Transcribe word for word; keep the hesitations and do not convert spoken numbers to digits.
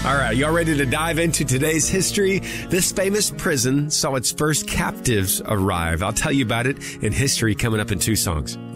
All right, y'all ready to dive into today's history? This famous prison saw its first captives arrive. I'll tell you about it in history coming up in two songs.